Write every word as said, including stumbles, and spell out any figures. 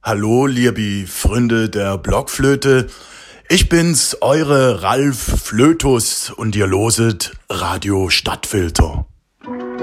Hallo, liebe Freunde der Blockflöte. Ich bin's, eure Ralf Flötus und ihr loset Radio Stadtfilter.